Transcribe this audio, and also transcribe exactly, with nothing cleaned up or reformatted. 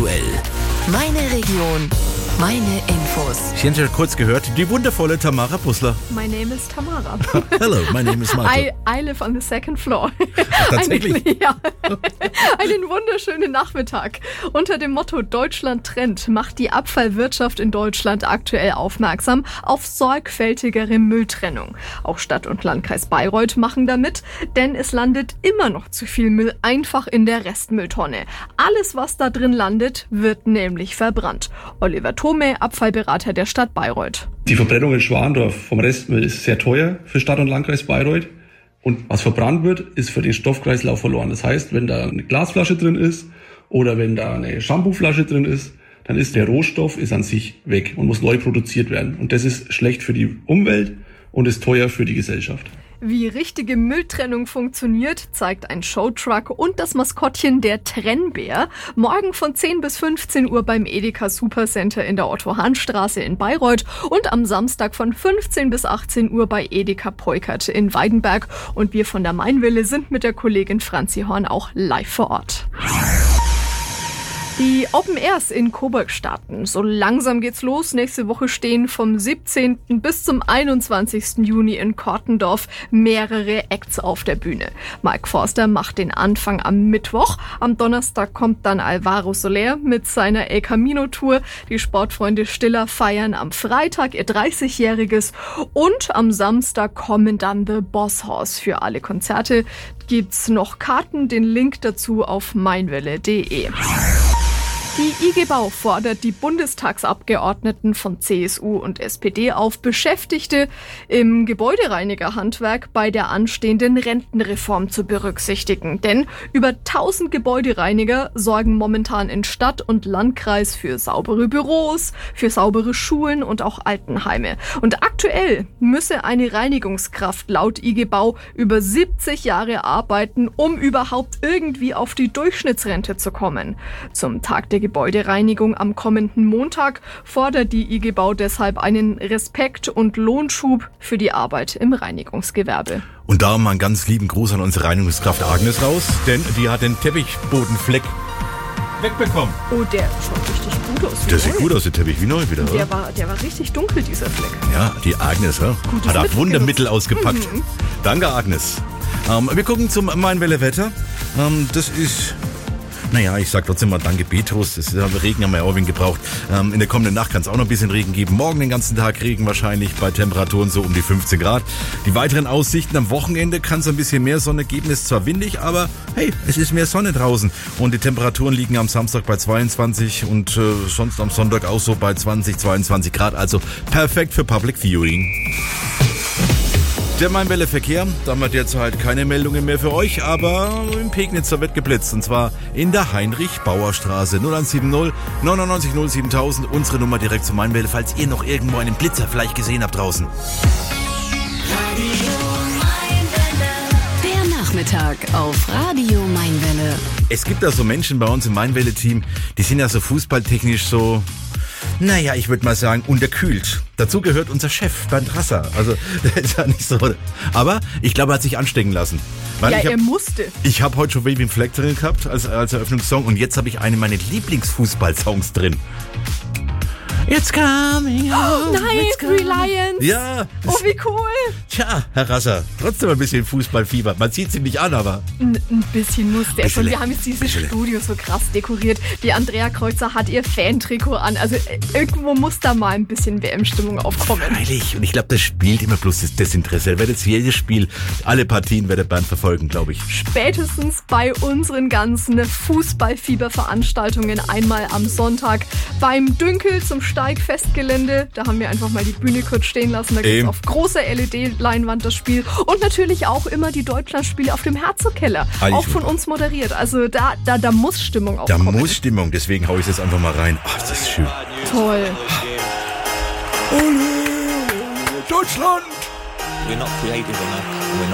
aktuell. Meine Region, meine Infos. Sie haben ja kurz gehört, die wundervolle Tamara Bussler. My name is Tamara. Hello, my name is Marco. I, I live on the second floor. Ach, tatsächlich? Einen, ja. Einen wunderschönen Nachmittag. Unter dem Motto Deutschland trennt macht die Abfallwirtschaft in Deutschland aktuell aufmerksam auf sorgfältigere Mülltrennung. Auch Stadt und Landkreis Bayreuth machen damit, denn es landet immer noch zu viel Müll einfach in der Restmülltonne. Alles, was da drin landet, wird nämlich verbrannt. Oliver Thome, Abfallberater der Stadt Bayreuth. Die Verbrennung in Schwandorf vom Restmüll ist sehr teuer für Stadt und Landkreis Bayreuth. Und was verbrannt wird, ist für den Stoffkreislauf verloren. Das heißt, wenn da eine Glasflasche drin ist oder wenn da eine Shampooflasche drin ist, dann ist der Rohstoff ist an sich weg und muss neu produziert werden. Und das ist schlecht für die Umwelt und ist teuer für die Gesellschaft. Wie richtige Mülltrennung funktioniert, zeigt ein Showtruck und das Maskottchen der Trennbär. Morgen von zehn bis fünfzehn Uhr beim Edeka Supercenter in der Otto-Hahn-Straße in Bayreuth und am Samstag von fünfzehn bis achtzehn Uhr bei Edeka Peukert in Weidenberg. Und wir von der Mainwelle sind mit der Kollegin Franzi Horn auch live vor Ort. Die Open Airs in Coburg starten. So langsam geht's los. Nächste Woche stehen vom siebzehnten bis zum einundzwanzigsten Juni in Kortendorf mehrere Acts auf der Bühne. Mike Forster macht den Anfang am Mittwoch. Am Donnerstag kommt dann Alvaro Soler mit seiner El Camino Tour. Die Sportfreunde Stiller feiern am Freitag ihr dreißigjähriges. Und am Samstag kommen dann The Boss Horse. Für alle Konzerte gibt's noch Karten. Den Link dazu auf meinwelle punkt de. Die I G Bau fordert die Bundestagsabgeordneten von C S U und S P D auf, Beschäftigte im Gebäudereinigerhandwerk bei der anstehenden Rentenreform zu berücksichtigen. Denn über tausend Gebäudereiniger sorgen momentan in Stadt und Landkreis für saubere Büros, für saubere Schulen und auch Altenheime. Und aktuell müsse eine Reinigungskraft laut I G Bau über siebzig Jahre arbeiten, um überhaupt irgendwie auf die Durchschnittsrente zu kommen. Zum Tag der Gebäudereinigung am kommenden Montag fordert die I G Bau deshalb einen Respekt- und Lohnschub für die Arbeit im Reinigungsgewerbe. Und darum mal einen ganz lieben Gruß an unsere Reinigungskraft Agnes raus, denn die hat den Teppichbodenfleck wegbekommen. Oh, der schaut richtig gut aus. Der sieht gut aus, der Teppich, wie neu wieder, oder? Der war, der war richtig dunkel, dieser Fleck. Ja, die Agnes, ja, hat auch Wundermittel ausgepackt. Mhm. Danke, Agnes. Ähm, wir gucken zum Mainwelle-Wetter. Ähm, das ist... Naja, ich sag trotzdem mal danke Petrus, das Regen haben wir ja auch wenig gebraucht. Ähm, in der kommenden Nacht kann es auch noch ein bisschen Regen geben. Morgen den ganzen Tag Regen wahrscheinlich bei Temperaturen so um die fünfzehn Grad. Die weiteren Aussichten am Wochenende kann es ein bisschen mehr Sonne geben. Ist zwar windig, aber hey, es ist mehr Sonne draußen. Und die Temperaturen liegen am Samstag bei zweiundzwanzig und äh, sonst am Sonntag auch so bei zwanzig, zweiundzwanzig Grad. Also perfekt für Public Viewing. Der Mainwelle-Verkehr, da haben wir derzeit keine Meldungen mehr für euch, aber im Pegnitzer wird geblitzt, und zwar in der Heinrich-Bauer-Straße. null eins sieben null neunundneunzig null siebentausend, unsere Nummer direkt zum Mainwelle, falls ihr noch irgendwo einen Blitzer vielleicht gesehen habt draußen. Der Nachmittag auf Radio Mainwelle. Es gibt da so Menschen bei uns im Mainwelle-Team, die sind ja so fußballtechnisch so... Naja, ich würde mal sagen, unterkühlt. Dazu gehört unser Chef, Bernd Rasser. Also, der ist ja nicht so... Aber ich glaube, er hat sich anstecken lassen. Weil ja, ich hab, er musste. Ich habe heute schon Waving Flag drin gehabt als, als Eröffnungssong und jetzt habe ich einen meiner Lieblingsfußballsongs drin. It's coming home. Oh, nein, Three Lions. Ja. Oh, wie cool. Tja, Herr Rasser, trotzdem ein bisschen Fußballfieber. Man sieht sie nicht an, aber... Ein, ein bisschen muss der schon. Bischele. Wir haben jetzt dieses Bischele. Studio so krass dekoriert. Die Andrea Kreuzer hat ihr Fan-Trikot an. Also irgendwo muss da mal ein bisschen W M-Stimmung aufkommen. Freilich. Und ich glaube, das spielt immer bloß das Desinteresse. Er wird jetzt jedes Spiel, alle Partien wird der Bernd verfolgen, glaube ich. Spätestens bei unseren ganzen Fußballfieber-Veranstaltungen einmal am Sonntag beim Dünkel zum Steigfestgelände. Da haben wir einfach mal die Bühne kurz stehen lassen. Da gibt es auf großer L E D-Leinwand das Spiel. Und natürlich auch immer die Deutschlandspiele auf dem Herzogkeller. Eigentlich auch von uns moderiert. Also da, da, da muss Stimmung Da aufkommen. muss Stimmung, deswegen hau ich jetzt einfach mal rein. Ach, das ist schön. Toll. Ole, Deutschland! We're not creative enough. We're not